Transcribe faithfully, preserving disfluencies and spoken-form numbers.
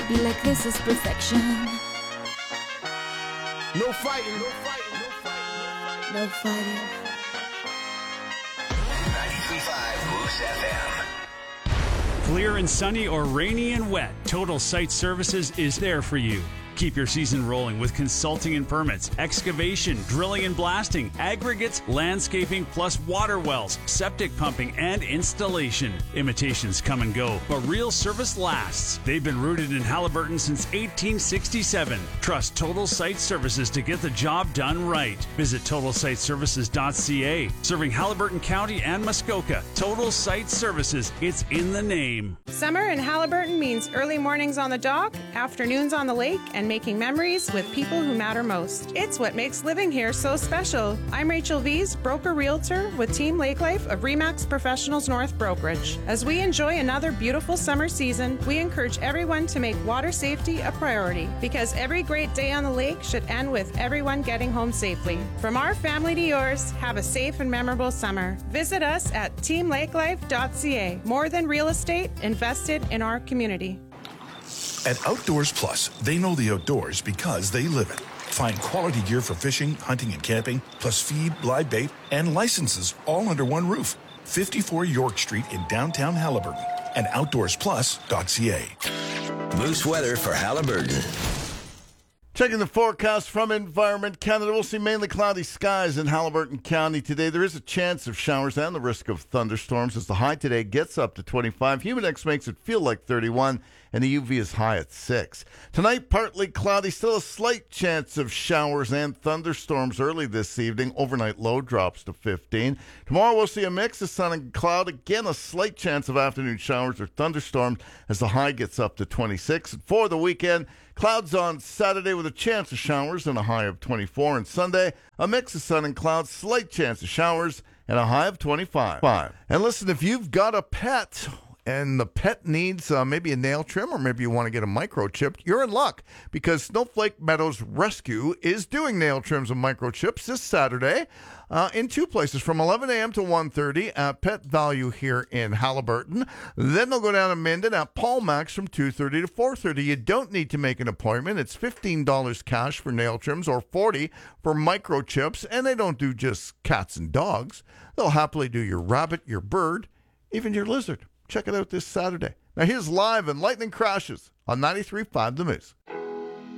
be like this is perfection. No fighting, no fighting, no fighting, No fighting. ninety-three point five Moose F M. Clear and sunny or rainy and wet, Total Site Services is there for you. Keep your season rolling with consulting and permits, excavation, drilling and blasting, aggregates, landscaping, plus water wells, septic pumping, and installation. Imitations come and go, but real service lasts. They've been rooted in Haliburton since eighteen sixty-seven. Trust Total Site Services to get the job done right. Visit total site services dot c a. Serving Haliburton County and Muskoka. Total Site Services, it's in the name. Summer in Haliburton means early mornings on the dock, afternoons on the lake, and making memories with people who matter most. It's what makes living here so special. I'm Rachel Vies, broker realtor with Team Lake Life of Remax Professionals North Brokerage. As we enjoy another beautiful summer season, we encourage everyone to make water safety a priority because every great day on the lake should end with everyone getting home safely. From our family to yours, have a safe and memorable summer. Visit us at team lake life dot c a. More than real estate, invested in our community. At Outdoors Plus, they know the outdoors because they live it. Find quality gear for fishing, hunting, and camping, plus feed, live bait, and licenses all under one roof. fifty-four York Street in downtown Haliburton and outdoors plus dot c a. Moose weather for Haliburton. Checking the forecast from Environment Canada, we'll see mainly cloudy skies in Haliburton County today. There is a chance of showers and the risk of thunderstorms as the high today gets up to twenty-five. Humidex makes it feel like thirty-one, and the U V is high at six. Tonight, partly cloudy, still a slight chance of showers and thunderstorms early this evening. Overnight low drops to fifteen. Tomorrow, we'll see a mix of sun and cloud. Again, a slight chance of afternoon showers or thunderstorms as the high gets up to twenty-six. For the weekend, clouds on Saturday with a chance of showers and a high of twenty-four. And Sunday, a mix of sun and clouds, slight chance of showers and a high of twenty-five. Five. And listen, if you've got a pet and the pet needs uh, maybe a nail trim or maybe you want to get a microchip, you're in luck because Snowflake Meadows Rescue is doing nail trims and microchips this Saturday uh, in two places from eleven a.m. to one thirty at Pet Value here in Haliburton. Then they'll go down to Minden at Paul Max from two thirty to four thirty. You don't need to make an appointment. It's fifteen dollars cash for nail trims or forty dollars for microchips, and they don't do just cats and dogs. They'll happily do your rabbit, your bird, even your lizard. Check it out this Saturday. Now here's Live and Lightning Crashes on ninety-three point five The Moose.